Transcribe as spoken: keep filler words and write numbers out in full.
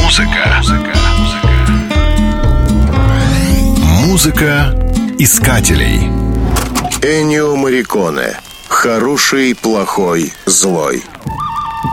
Музыка. Музыка искателей. Эннио Морриконе. Хороший, плохой, злой.